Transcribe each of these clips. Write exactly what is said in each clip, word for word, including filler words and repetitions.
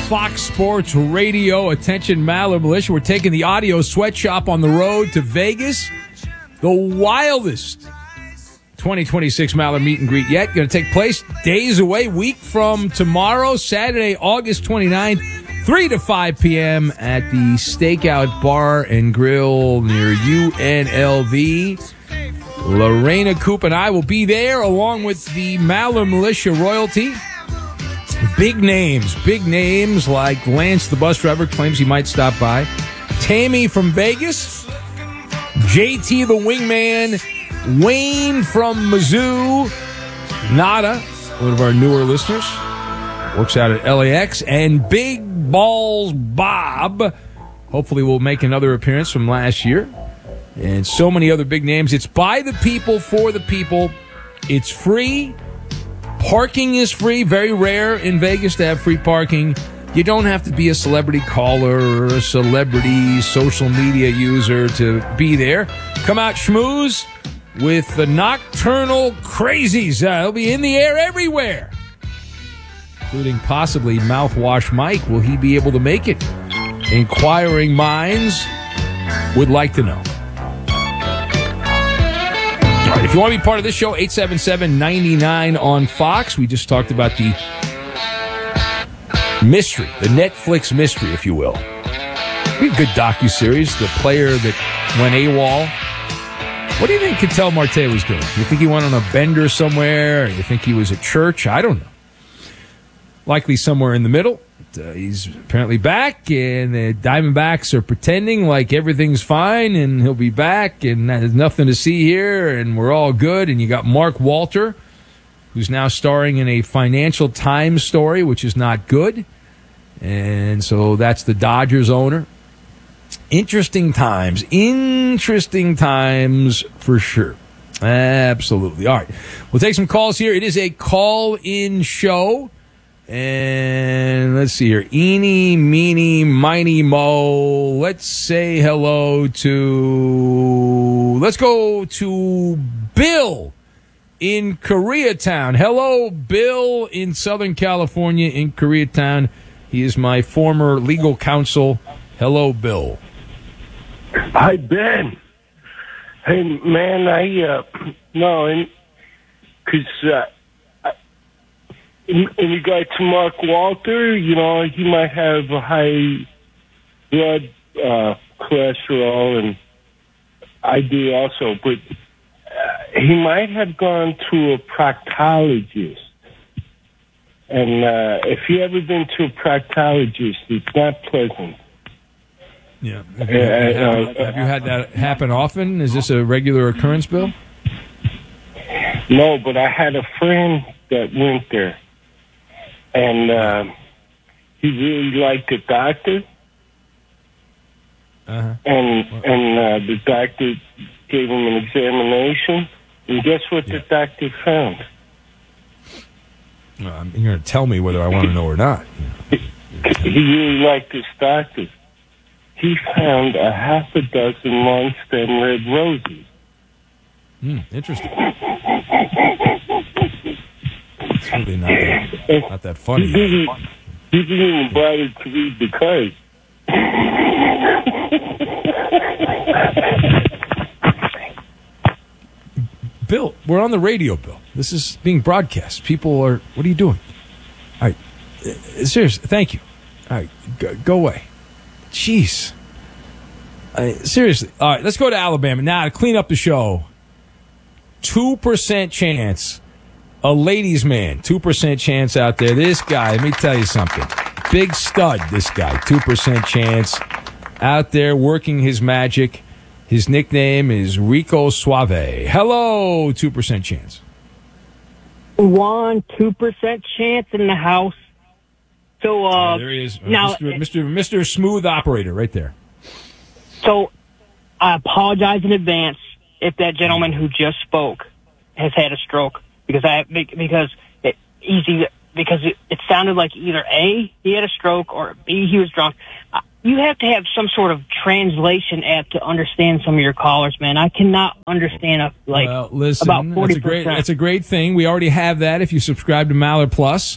Fox Sports Radio. Attention, Maller Militia. We're taking the Audio Sweatshop on the road to Vegas. The wildest twenty twenty-six Maller meet and greet yet. Going to take place days away, week from tomorrow, Saturday, August twenty-ninth, three to five p.m. at the Stakeout Bar and Grill near U N L V. Lorena Coop and I will be there along with the Maller Militia royalty. Big names, big names like Lance the bus driver claims he might stop by. Tammy from Vegas. J T the wingman. Wayne from Mizzou. Nada, one of our newer listeners, works out at L A X. And Big Balls Bob, hopefully will make another appearance from last year. And so many other big names. It's by the people, for the people. It's free. Parking is free. Very rare in Vegas to have free parking. You don't have to be a celebrity caller or a celebrity social media user to be there. Come out schmooze with the Nocturnal Crazies. Uh, they'll be in the air everywhere, including possibly Mouthwash Mike. Will he be able to make it? Inquiring minds would like to know. All right, if you want to be part of this show, eight seven seven, nine nine on Fox. We just talked about the mystery, the Netflix mystery, if you will. Be a good docuseries, the player that went AWOL. What do you think Ketel Marte was doing? You think he went on a bender somewhere? Or you think he was at church? I don't know. Likely somewhere in the middle. Uh, he's apparently back, and the Diamondbacks are pretending like everything's fine, and he'll be back, and there's nothing to see here, and we're all good. And you got Mark Walter, who's now starring in a Financial Times story, which is not good. And so that's the Dodgers owner. Interesting times. Interesting times for sure. Absolutely. All right. We'll take some calls here. It is a call-in show. And let's see here. Eeny, meeny, miny, mo. Let's say hello to... Let's go to Bill in Koreatown. Hello, Bill in Southern California in Koreatown. He is my former legal counsel. Hello, Bill. Hi, Ben. Hey, man, I, uh, no, because, uh, in, in regard to Mark Walter, you know, he might have a high blood uh, cholesterol, and I do also, but uh, he might have gone to a proctologist. And uh, if you ever been to a proctologist, it's not pleasant. Yeah. Have you, have, uh, have you had that happen often? Is this a regular occurrence, Bill? No, but I had a friend that went there, and uh, he really liked the doctor. Uh-huh. And and uh, the doctor gave him an examination, and guess what yeah. the doctor found? Well, you're going to tell me whether I want to know or not. He, he really liked this doctor. He found a half a dozen long-stem red roses. Hmm, interesting. It's really not that, not that funny. He didn't, he didn't even bother to read the card. Bill, we're on the radio, Bill. This is being broadcast. People are... What are you doing? All right. Seriously, thank you. All right, go, go away. Jeez. I, seriously. All right, let's go to Alabama. Now, to clean up the show, two percent chance, a ladies' man, two percent chance out there. This guy, let me tell you something. Big stud, this guy, two percent chance out there working his magic. His nickname is Rico Suave. Hello, two percent chance. One, two percent chance in the house. So, uh, oh, there he is. Uh, now, Mister Mister Mister Smooth Operator right there. So, I apologize in advance if that gentleman who just spoke has had a stroke, because I because it easy because it, it sounded like either A, he had a stroke, or B, he was drunk. Uh, you have to have some sort of translation app to understand some of your callers, man. I cannot understand a, like well, listen, about forty percent. That's a great that's a great thing. We already have that if you subscribe to Maller Plus.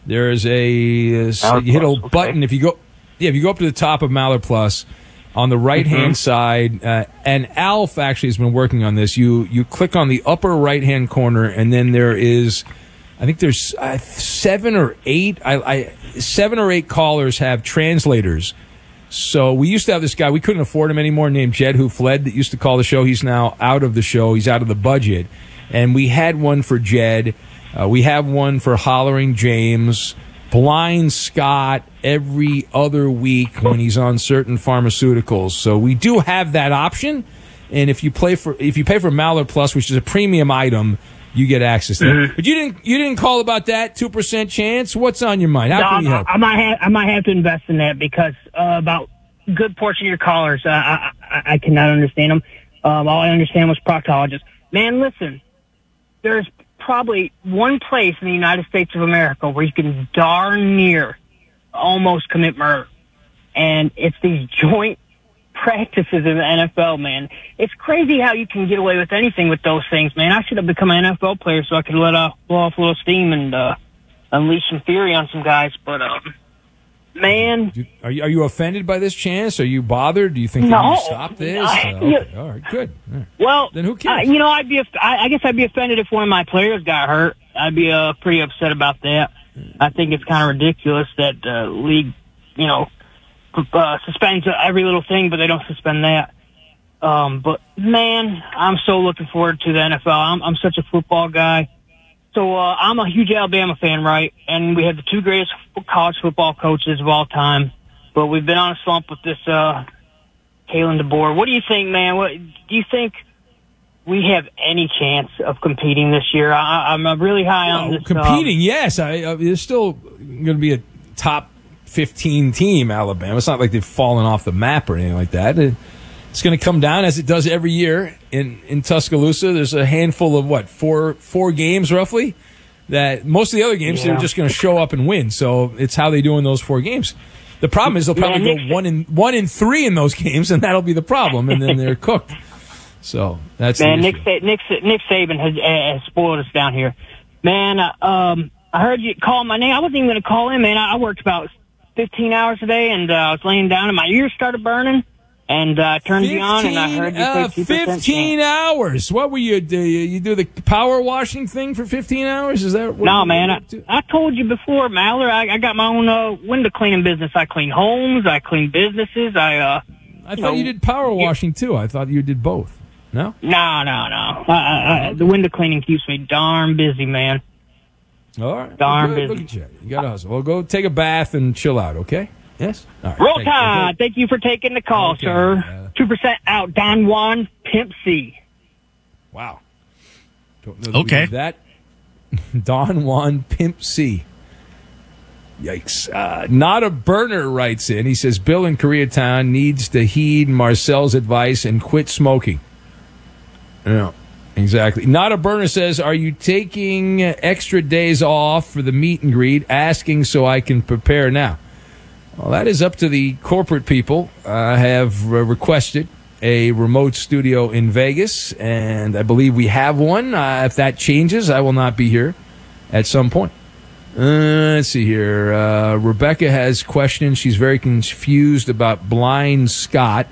There's a uh, you hit a okay. button if you go yeah if you go up to the top of Mallard Plus on the right hand mm-hmm. side, uh, and Alf actually has been working on this. You you click on the upper right hand corner, and then there is, I think there's uh, seven or eight. I, I seven or eight callers have translators. So we used to have this guy. We couldn't afford him anymore. Named Jed, who fled, that used to call the show. He's now out of the show. He's out of the budget, and we had one for Jed. Uh, we have one for Hollering James, Blind Scott every other week when he's on certain pharmaceuticals. So we do have that option. And if you play for if you pay for Mallard Plus, which is a premium item, you get access to mm-hmm. it. But you didn't you didn't call about that two percent chance. What's on your mind? How no, can we help? I, I might have I might have to invest in that because uh, about a good portion of your callers, uh, I, I I cannot understand them. Um, all I understand was proctologist. Man, listen, there's probably one place in the United States of America where you can darn near almost commit murder, and it's these joint practices in the N F L, man. It's crazy how you can get away with anything with those things, man. I should have become an N F L player so I could let off, blow off a little steam and uh, unleash some fury on some guys, but um, man. Are you, are you offended by this chance? Are you bothered? Do you think no, you need to stop this? I, uh, okay. All right, good. All right. Well, then who cares? Uh, you know, I'd be, I, I guess I'd be offended if one of my players got hurt. I'd be uh, pretty upset about that. I think it's kind of ridiculous that uh, league, you know, uh, suspends every little thing, but they don't suspend that. Um, but man, I'm so looking forward to the N F L. I'm, I'm such a football guy. So uh, I'm a huge Alabama fan, right? And we have the two greatest college football coaches of all time. But we've been on a slump with this uh, Kalen DeBoer. What do you think, man? What do you think we have any chance of competing this year? I, I'm really high on well, this. Competing, um, yes. I, uh, there's still going to be a top fifteen team, Alabama. It's not like they've fallen off the map or anything like that. It, it's going to come down as it does every year in, in Tuscaloosa. There's a handful of, what, four four games roughly? That most of the other games, yeah. they're just going to show up and win. So it's how they do in those four games. The problem is they'll probably yeah, go one in one in three in those games, and that'll be the problem, and then they're cooked. So that's man. the Nick Sa- Nick Sa- Nick Saban has, uh, has spoiled us down here, man. Uh, um, I heard you call my name. I wasn't even going to call in, man. I, I worked about fifteen hours a day, and uh, I was laying down, and my ears started burning. And I uh, turned you on, and I heard you uh, say fifteen hours. What were you do? You, you do the power washing thing for fifteen hours? Is that what no, man? I, I told you before, Maller. I, I got my own uh, window cleaning business. I clean homes. I clean businesses. I. Uh, I thought you, know, you did power washing too. I thought you did both. No. No, no, no. I, I, I, the window cleaning keeps me darn busy, man. All right. Darn well, busy. Look at you. You got to hustle. Well, go take a bath and chill out. Okay. Yes. All right. Roll Thank Tide. you. Thank you for taking the call, Okay, sir. Two uh, percent out. Don Juan Pimp C. Wow. Don't know that okay. we did that. Don Juan Pimp C. Yikes. Uh, Not a Burner writes in. He says Bill in Koreatown needs to heed Marcel's advice and quit smoking. Yeah, exactly. Not a Burner says, are you taking extra days off for the meet and greet? Asking so I can prepare now. Well, that is up to the corporate people. I have uh, requested a remote studio in Vegas, and I believe we have one. Uh, if that changes, I will not be here at some point. Uh, let's see here. Uh, Rebecca has questions. She's very confused about Blind Scott.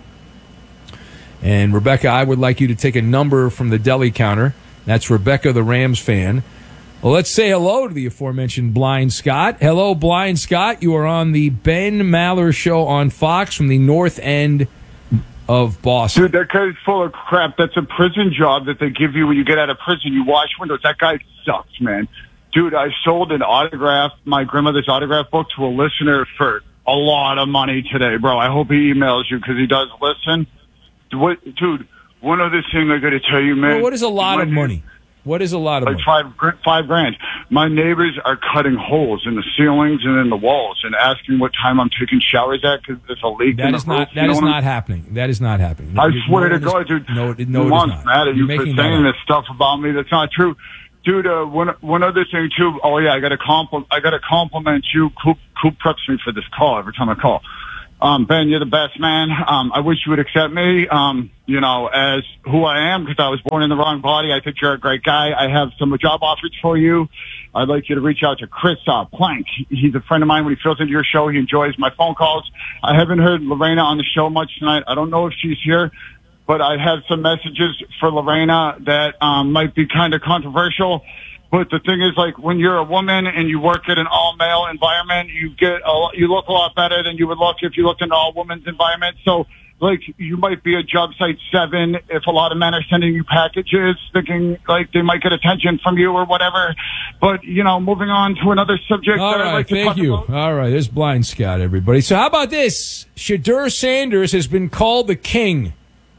And, Rebecca, I would like you to take a number from the deli counter. That's Rebecca, the Rams fan. Well, let's say hello to the aforementioned Blind Scott. Hello, Blind Scott. You are on the Ben Maller Show on Fox from the north end of Boston. Dude, that guy's full of crap. That's a prison job that they give you when you get out of prison. You wash windows. That guy sucks, man. Dude, I sold an autograph, my grandmother's autograph book, to a listener for a lot of money today, bro. I hope he emails you because he does listen. What, dude, one other thing I got to tell you, man. Well, what is a lot my, of money? What is a lot of like money? five, five grand. My neighbors are cutting holes in the ceilings and in the walls and asking what time I'm taking showers at because there's a leak that in is the not, roof. That is not happening. That is not happening. I You, swear no to is, God, dude. No, it, no, it Mom's is not. mad at you You're for making saying that this stuff about me. That's not true. Dude, uh, one one other thing too. Oh yeah, I got to compliment. I got to compliment you. Coop, Coop preps me for this call every time I call. Um, Ben, you're the best, man. Um, I wish you would accept me, um, you know, as who I am, because I was born in the wrong body. I think you're a great guy. I have some job offers for you. I'd like you to reach out to Chris uh, Plank. He's a friend of mine. When he fills into your show, he enjoys my phone calls. I haven't heard Lorena on the show much tonight. I don't know if she's here, but I have some messages for Lorena that um, might be kind of controversial. But the thing is, like, when you're a woman and you work at an all-male environment, you get a, you look a lot better than you would look if you looked in an all-women's environment. So, like, you might be a job site seven if a lot of men are sending you packages thinking, like, they might get attention from you or whatever. But, you know, moving on to another subject. All that right, I'd like to thank talk you. about. All right, there's Blind Scout, everybody. So how about this? Shedeur Sanders has been called the king.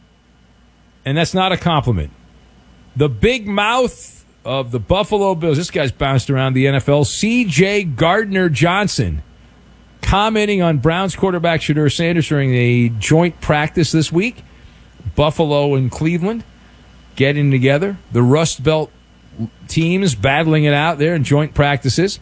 And that's not a compliment. The big mouth of the Buffalo Bills, this guy's bounced around the N F L, C J Gardner-Johnson, commenting on Browns quarterback Shedeur Sanders during a joint practice this week. Buffalo and Cleveland getting together. The Rust Belt teams battling it out there in joint practices.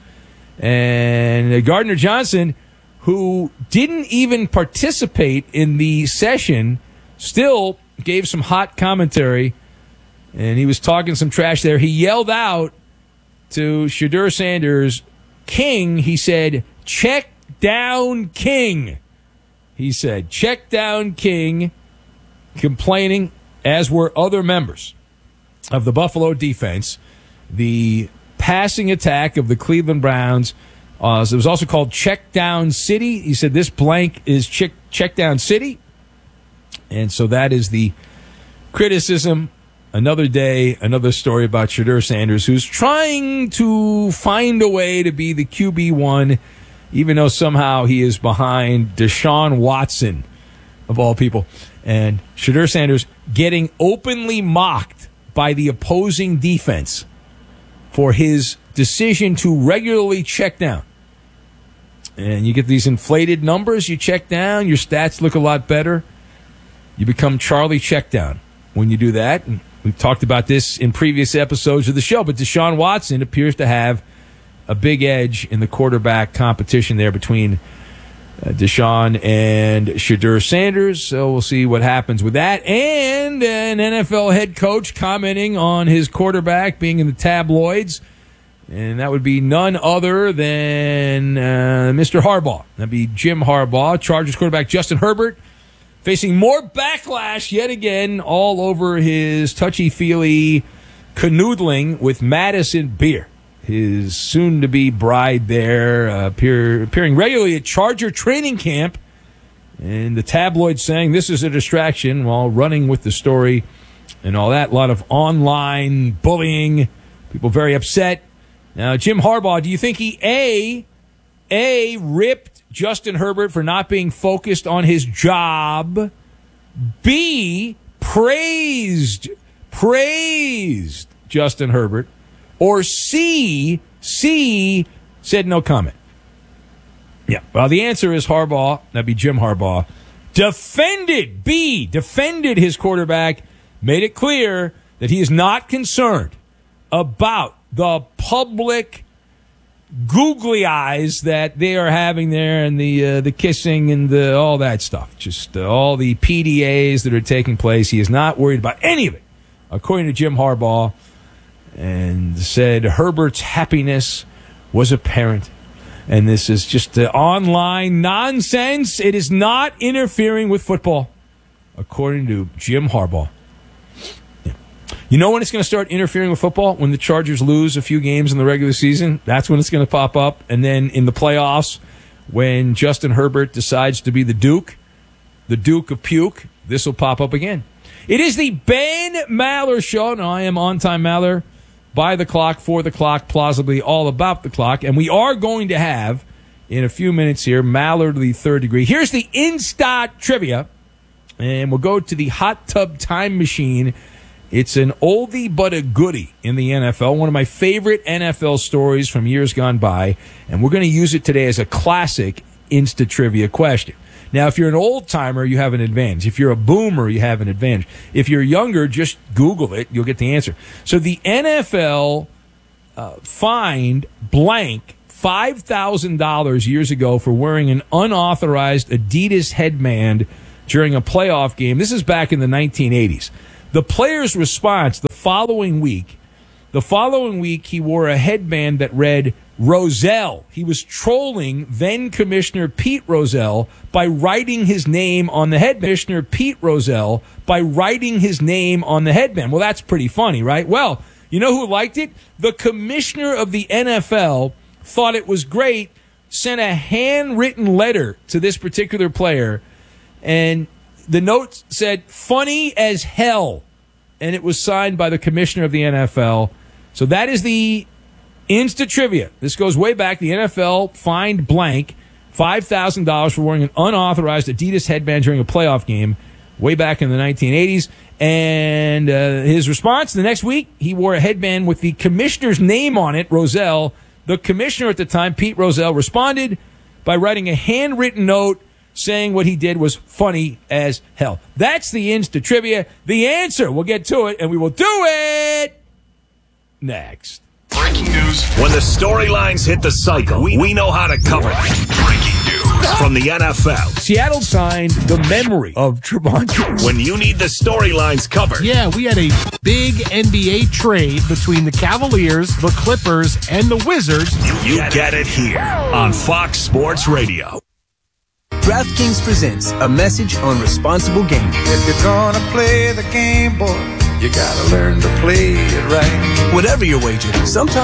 And Gardner-Johnson, who didn't even participate in the session, still gave some hot commentary. And he was talking some trash there. He yelled out to Shedeur Sanders, King. He said, check down King. He said, check down King, complaining, as were other members of the Buffalo defense. The passing attack of the Cleveland Browns, uh, it was also called check down city. He said, this blank is check, check down city. And so that is the criticism. Another day, another story about Shedeur Sanders, who's trying to find a way to be the Q B one, even though somehow he is behind Deshaun Watson, of all people. And Shedeur Sanders getting openly mocked by the opposing defense for his decision to regularly check down. And you get these inflated numbers, you check down, your stats look a lot better. You become Charlie Checkdown when you do that. And we've talked about this in previous episodes of the show, but Deshaun Watson appears to have a big edge in the quarterback competition there between uh, Deshaun and Shedeur Sanders. So we'll see what happens with that. And an N F L head coach commenting on his quarterback being in the tabloids. And that would be none other than uh, Mister Harbaugh. That'd be Jim Harbaugh. Chargers quarterback Justin Herbert facing more backlash yet again all over his touchy-feely canoodling with Madison Beer, his soon-to-be bride there, uh, appear, appearing regularly at Charger training camp. And the tabloids saying this is a distraction while running with the story and all that. A lot of online bullying, people very upset. Now, Jim Harbaugh, do you think he, A, A, ripped Justin Herbert for not being focused on his job, B, praised, praised Justin Herbert, or C, C, said no comment? Yeah, well, the answer is Harbaugh, that'd be Jim Harbaugh, defended, B, defended his quarterback, made it clear that he is not concerned about the public googly eyes that they are having there, and the uh, the kissing and the all that stuff, just uh, all the P D As that are taking place. He is not worried about any of it, according to Jim Harbaugh, and said Herbert's happiness was apparent. And this is just uh, online nonsense. It is not interfering with football, according to Jim Harbaugh. You know when it's going to start interfering with football? When the Chargers lose a few games in the regular season. That's when it's going to pop up. And then in the playoffs, when Justin Herbert decides to be the Duke, the Duke of Puke, this will pop up again. It is the Ben Maller Show. Now, I am On-Time Maller, by the clock, for the clock, plausibly all about the clock. And we are going to have, in a few minutes here, Maller to the third degree. Here's the Instat Trivia. And we'll go to the Hot Tub Time Machine. It's an oldie but a goodie in the N F L, one of my favorite N F L stories from years gone by, and we're going to use it today as a classic Insta Trivia question. Now, if you're an old-timer, you have an advantage. If you're a boomer, you have an advantage. If you're younger, just Google it. You'll get the answer. So the N F L uh, fined blank five thousand dollars years ago for wearing an unauthorized Adidas headband during a playoff game. This is back in the nineteen eighties. The player's response the following week, the following week he wore a headband that read Rozelle. He was trolling then Commissioner Pete Rozelle by writing his name on the headband. Commissioner Pete Rozelle by writing his name on the headband. Well, that's pretty funny, right? Well, you know who liked it? The commissioner of the N F L thought it was great, sent a handwritten letter to this particular player, and the note said, funny as hell. And it was signed by the commissioner of the N F L. So that is the Insta trivia. This goes way back. The N F L fined blank five thousand dollars for wearing an unauthorized Adidas headband during a playoff game way back in the nineteen eighties. And uh, his response, the next week, he wore a headband with the commissioner's name on it, Rozelle. The commissioner at the time, Pete Rozelle, responded by writing a handwritten note saying what he did was funny as hell. That's the Insta trivia. The answer, we'll get to it, and we will do it next. Breaking news. When the storylines hit the cycle, we, we know how to cover them. Breaking news from the N F L. Seattle signed the memory of Trevon. When you need the storylines covered. Yeah, we had a big N B A trade between the Cavaliers, the Clippers, and the Wizards. You, you get it here on Fox Sports Radio. DraftKings presents a message on responsible gaming. If you're gonna play the game, boy, you gotta learn to play it right. Whatever your wager, sometimes